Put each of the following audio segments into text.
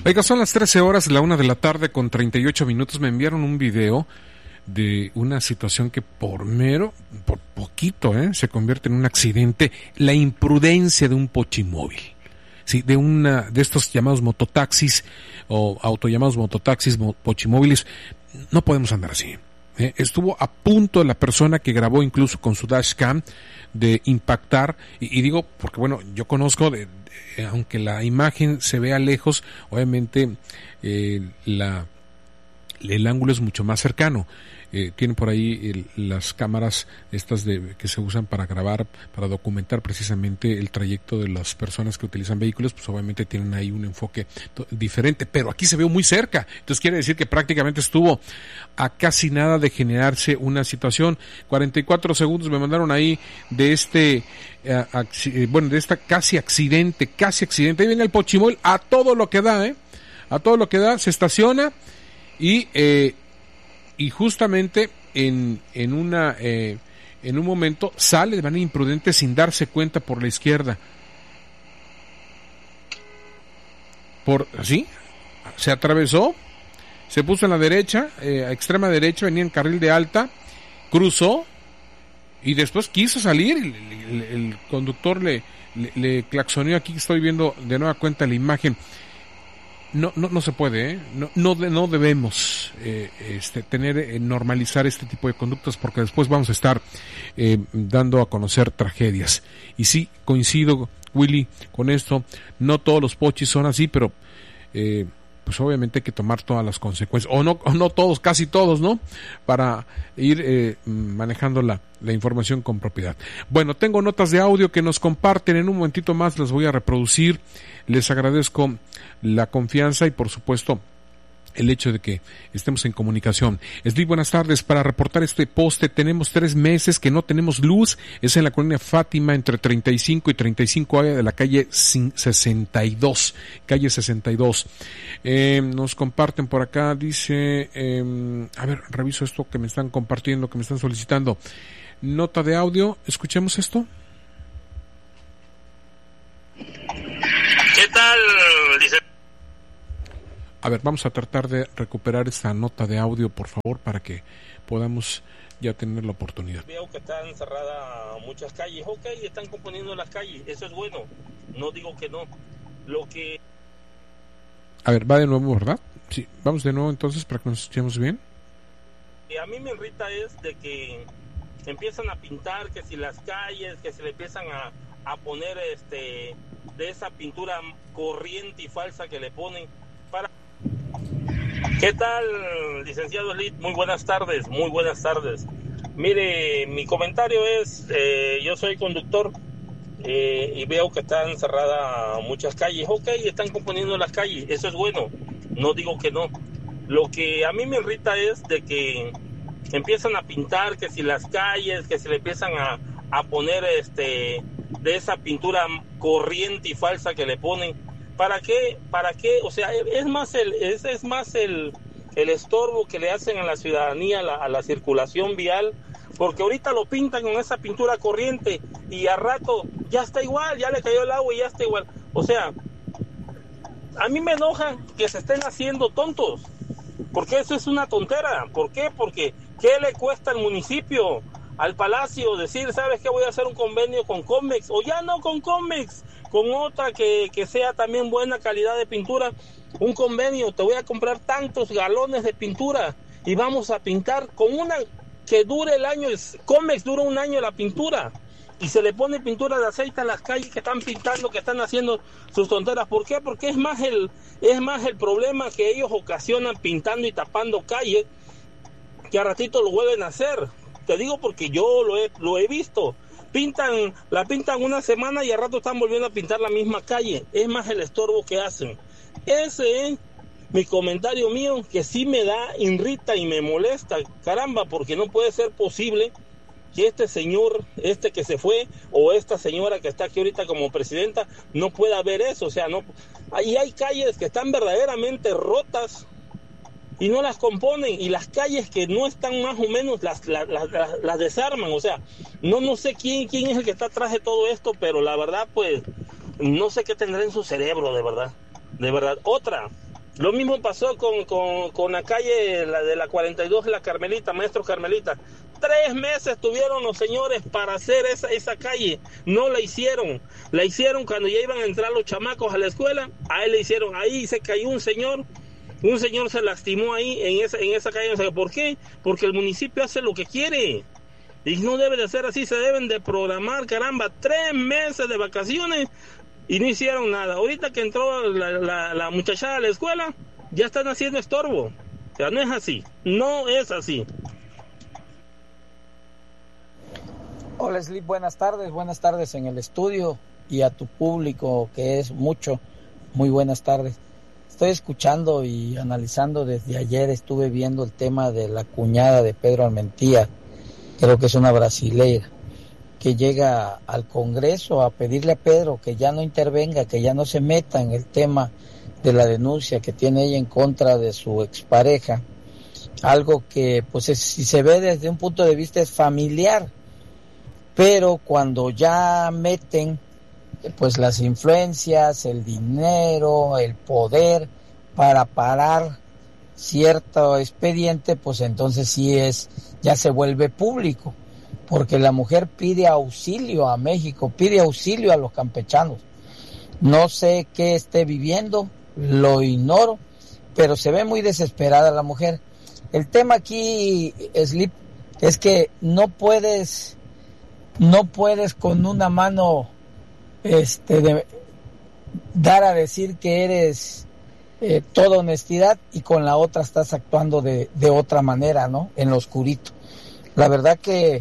Oiga, son las 13 horas, la 1 de la tarde con 38 minutos. Me enviaron un video de una situación que por poquito, se convierte en un accidente. La imprudencia de un pochimóvil. Sí, de estos llamados mototaxis o autollamados mototaxis, pochimóviles. No podemos andar así. Estuvo a punto la persona que grabó incluso con su dashcam de impactar, y digo porque bueno, yo conozco aunque la imagen se vea lejos, obviamente el ángulo es mucho más cercano. Tienen por ahí las cámaras estas que se usan para grabar, para documentar precisamente el trayecto de las personas que utilizan vehículos, pues obviamente tienen ahí un enfoque diferente, pero aquí se ve muy cerca, entonces quiere decir que prácticamente estuvo a casi nada de generarse una situación. 44 segundos me mandaron ahí de de esta casi accidente, ahí viene el pochimóvil a todo lo que da, a todo lo que da, se estaciona y justamente en un momento sale de manera imprudente sin darse cuenta por la izquierda. ¿Sí? Se atravesó, se puso en la derecha, a extrema derecha, venía en carril de alta, cruzó y después quiso salir. El conductor le claxoneó. Aquí estoy viendo de nueva cuenta la imagen. No se puede, no debemos normalizar este tipo de conductas, porque después vamos a estar dando a conocer tragedias. Y sí, coincido, Willy, con esto. No todos los pochis son así, pero pues obviamente hay que tomar todas las consecuencias, o no todos, casi todos, ¿no? Para ir manejando la información con propiedad. Bueno, tengo notas de audio que nos comparten, en un momentito más las voy a reproducir. Les agradezco la confianza y por supuesto el hecho de que estemos en comunicación. Buenas tardes. Para reportar este poste, tenemos 3 meses que no tenemos luz. Es en la colonia Fátima, entre 35 y 35 área de la calle 62. Nos comparten por acá, dice, a ver, reviso esto que me están compartiendo, que me están solicitando. Nota de audio, escuchemos esto. ¿Qué tal? Dice... A ver, vamos a tratar de recuperar esta nota de audio, por favor, para que podamos ya tener la oportunidad. Veo que están cerradas muchas calles. Ok, están componiendo las calles. Eso es bueno. No digo que no. A ver, va de nuevo, ¿verdad? Sí, vamos de nuevo entonces para que nos escuchemos bien. A mí me irrita es de que empiezan a pintar, que si las calles, que se le empiezan a poner de esa pintura corriente y falsa que le ponen para... ¿Qué tal, licenciado Elite? Muy buenas tardes. Mire, mi comentario es, yo soy conductor y veo que están cerradas muchas calles. Ok, están componiendo las calles, eso es bueno, no digo que no. Lo que a mí me irrita es de que empiezan a pintar, que si las calles, que se le empiezan a poner de esa pintura corriente y falsa que le ponen. ¿Para qué? O sea, es más el estorbo que le hacen a la ciudadanía, a la circulación vial, porque ahorita lo pintan con esa pintura corriente y a rato ya está igual, ya le cayó el agua y ya está igual. O sea, a mí me enoja que se estén haciendo tontos, porque eso es una tontera. ¿Por qué? Porque ¿qué le cuesta al municipio, al palacio, decir, ¿sabes qué? Voy a hacer un convenio con Comex, o ya no con Comex, con otra que sea también buena calidad de pintura, un convenio, te voy a comprar tantos galones de pintura y vamos a pintar con una que dure el año. Comex dura un año la pintura y se le pone pintura de aceite a las calles que están pintando, que están haciendo sus tonteras. ¿Por qué? Porque es más el problema que ellos ocasionan pintando y tapando calles, que a ratito lo vuelven a hacer. Te digo porque yo lo he visto. La pintan una semana y al rato están volviendo a pintar la misma calle. Es más el estorbo que hacen. Ese es mi comentario mío, que sí me irrita y me molesta. Caramba, porque no puede ser posible que este señor, que se fue, o esta señora que está aquí ahorita como presidenta, no pueda ver eso. O sea, no. Ahí hay calles que están verdaderamente rotas y no las componen, y las calles que no están más o menos las desarman. O sea, no sé quién es el que está atrás de todo esto, pero la verdad pues no sé qué tendrá en su cerebro, de verdad. Otra, Lo mismo pasó con la calle de la 42, la Carmelita, Maestro Carmelita. 3 meses tuvieron los señores para hacer esa calle. No la hicieron. La hicieron cuando ya iban a entrar los chamacos a la escuela. Ahí le hicieron. Ahí se cayó un señor. Un señor se lastimó ahí en esa calle. No sé por qué. Porque el municipio hace lo que quiere. Y no debe de ser así. Se deben de programar, caramba, 3 meses de vacaciones. Y no hicieron nada. Ahorita que entró la muchachada a la escuela, ya están haciendo estorbo. O sea, no es así. No es así. Hola, Slip, buenas tardes en el estudio y a tu público, que es mucho, muy buenas tardes. Estoy escuchando y analizando desde ayer, estuve viendo el tema de la cuñada de Pedro Armentía, creo que es una brasileira, que llega al Congreso a pedirle a Pedro que ya no intervenga, que ya no se meta en el tema de la denuncia que tiene ella en contra de su expareja, algo que pues si se ve desde un punto de vista es familiar, pero cuando ya meten pues las influencias, el dinero, el poder para parar cierto expediente, pues entonces sí ya se vuelve público, porque la mujer pide auxilio a México, pide auxilio a los campechanos. No sé qué esté viviendo, lo ignoro, pero se ve muy desesperada la mujer. El tema aquí, Slip, es que no puedes con una mano dar a decir que eres toda honestidad y con la otra estás actuando de otra manera, ¿no? En lo oscurito. La verdad que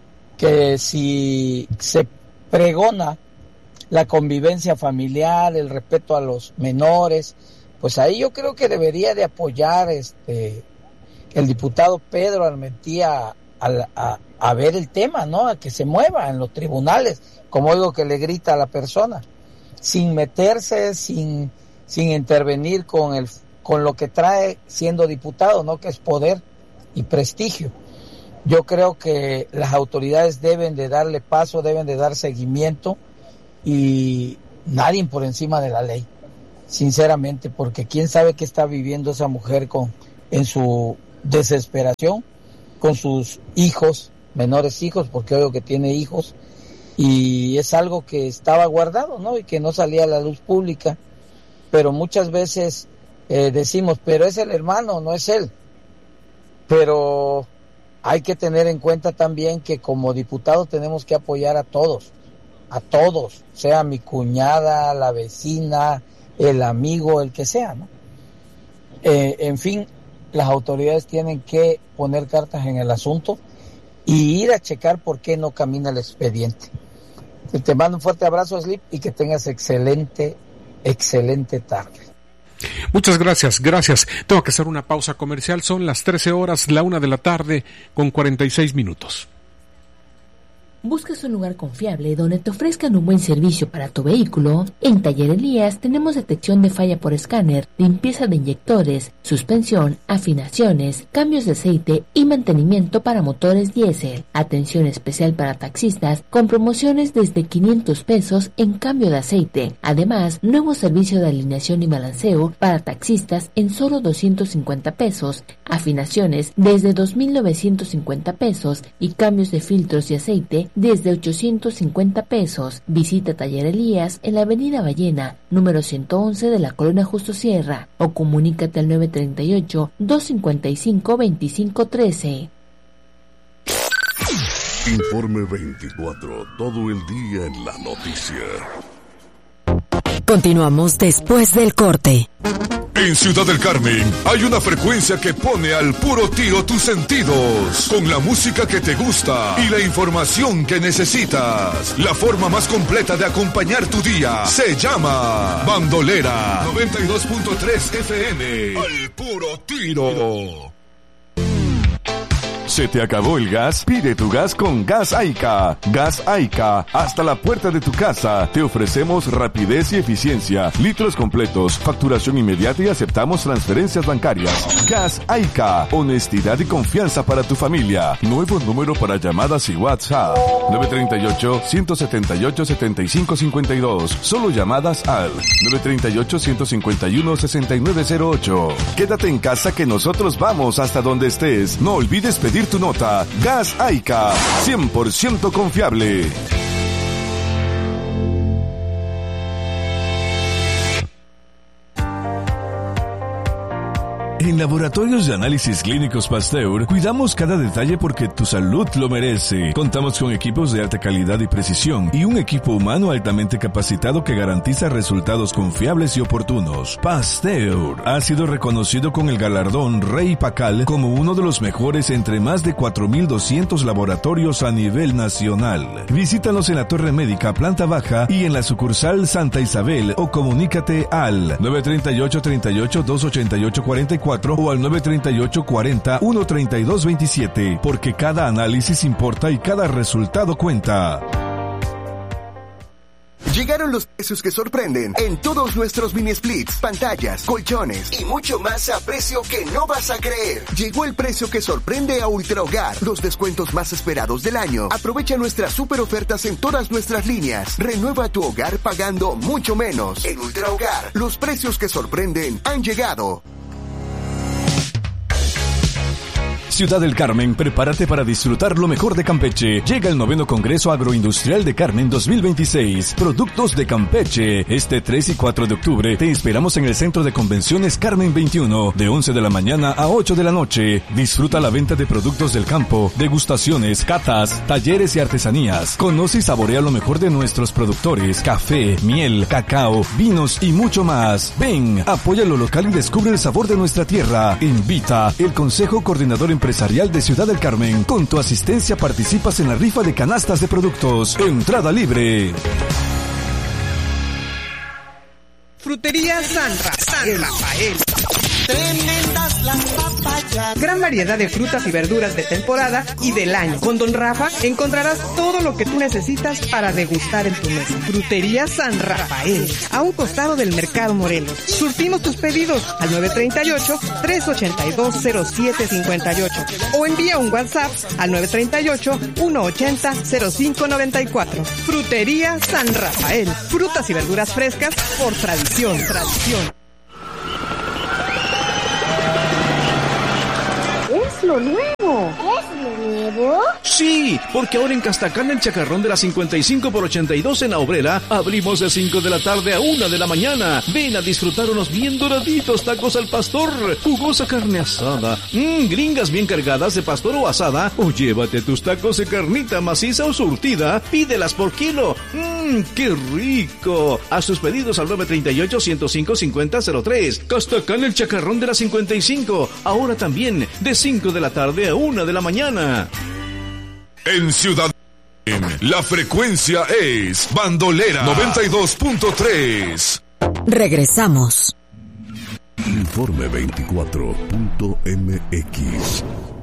si se pregona la convivencia familiar, el respeto a los menores, pues ahí yo creo que debería de apoyar el diputado Pedro Armentía a ver el tema, ¿no? A que se mueva en los tribunales, como oigo que le grita a la persona, sin meterse, sin intervenir con lo que trae siendo diputado, ¿no? Que es poder y prestigio. Yo creo que las autoridades deben de darle paso, deben de dar seguimiento y nadie por encima de la ley, sinceramente, porque quién sabe qué está viviendo esa mujer en su desesperación, con sus hijos, menores hijos, porque oigo que tiene hijos, y es algo que estaba guardado, ¿no? Y que no salía a la luz pública, pero muchas veces decimos, pero es el hermano, no es él. Pero hay que tener en cuenta también que como diputados tenemos que apoyar a todos, sea mi cuñada, la vecina, el amigo, el que sea, ¿no? En fin, las autoridades tienen que poner cartas en el asunto y ir a checar por qué no camina el expediente. Te mando un fuerte abrazo, Slip, y que tengas excelente tarde. Muchas gracias. Tengo que hacer una pausa comercial. Son las 13 horas, la 1 de la tarde, con 46 minutos. ¿Buscas un lugar confiable donde te ofrezcan un buen servicio para tu vehículo? En Taller Elías tenemos detección de falla por escáner, limpieza de inyectores, suspensión, afinaciones, cambios de aceite y mantenimiento para motores diésel. Atención especial para taxistas con promociones desde 500 pesos en cambio de aceite. Además, nuevo servicio de alineación y balanceo para taxistas en solo 250 pesos. Afinaciones desde 2,950 pesos y cambios de filtros y aceite desde 850 pesos. Visita Taller Elías en la avenida Ballena, número 111 de la Colonia Justo Sierra, o comunícate al 938-255-2513. Informe 24, todo el día en la noticia. Continuamos después del corte. En Ciudad del Carmen hay una frecuencia que pone al puro tiro tus sentidos, con la música que te gusta y la información que necesitas. La forma más completa de acompañar tu día se llama Bandolera 92.3 FM. Al puro tiro. ¿Se te acabó el gas? Pide tu gas con Gas Aica. Gas Aica, hasta la puerta de tu casa. Te ofrecemos rapidez y eficiencia, litros completos, facturación inmediata y aceptamos transferencias bancarias. Gas Aica, honestidad y confianza para tu familia. Nuevo número para llamadas y WhatsApp. 938-178-7552. Solo llamadas al 938-151-6908. Quédate en casa que nosotros vamos hasta donde estés. No olvides pedir tu nota. Gas Aica, 100% confiable. En Laboratorios de Análisis Clínicos Pasteur, cuidamos cada detalle porque tu salud lo merece. Contamos con equipos de alta calidad y precisión y un equipo humano altamente capacitado que garantiza resultados confiables y oportunos. Pasteur ha sido reconocido con el galardón Rey Pacal como uno de los mejores entre más de 4.200 laboratorios a nivel nacional. Visítanos en la Torre Médica, planta baja y en la sucursal Santa Isabel o comunícate al 938-38-288-44 o al 938-40-132-27, porque cada análisis importa y cada resultado cuenta. Llegaron los precios que sorprenden en todos nuestros mini splits, pantallas, colchones y mucho más a precio que no vas a creer. Llegó el precio que sorprende a Ultra Hogar, los descuentos más esperados del año. Aprovecha nuestras super ofertas en todas nuestras líneas. Renueva tu hogar pagando mucho menos. En Ultra Hogar, los precios que sorprenden han llegado. Ciudad del Carmen, prepárate para disfrutar lo mejor de Campeche. Llega el 9º Congreso Agroindustrial de Carmen 2026. Productos de Campeche. Este 3 y 4 de octubre te esperamos en el Centro de Convenciones Carmen 21, de 11 de la mañana a 8 de la noche. Disfruta la venta de productos del campo, degustaciones, catas, talleres y artesanías. Conoce y saborea lo mejor de nuestros productores: café, miel, cacao, vinos y mucho más. Ven, apoya lo local y descubre el sabor de nuestra tierra. Invita el Consejo Coordinador Empresarial de Ciudad del Carmen. Con tu asistencia participas en la rifa de canastas de productos. Entrada libre. Frutería San Rafael. Tremendas las papayas. Gran variedad de frutas y verduras de temporada y del año. Con Don Rafa encontrarás todo lo que tú necesitas para degustar en tu mesa. Frutería San Rafael, a un costado del Mercado Morelos. Surtimos tus pedidos al 938-382-0758 o envía un WhatsApp al 938-180-0594. Frutería San Rafael, frutas y verduras frescas por tradición. Es lo nuevo. ¿Es lo nuevo? Sí, porque ahora en Castacán, el Chacarrón de la 55 por 82 en La Obrera, abrimos de 5 de la tarde a 1 de la mañana. Ven a disfrutar unos bien doraditos tacos al pastor, jugosa carne asada, gringas bien cargadas de pastor o asada, o llévate tus tacos de carnita maciza o surtida, pídelas por kilo. ¡Qué rico! Haz tus pedidos al 938-105-5003. Castacán, el Chacarrón de la 55, ahora también de 5 de la tarde a 1 de la mañana. En Ciudad la frecuencia es Bandolera 92.3. Regresamos. Informe 24.mx.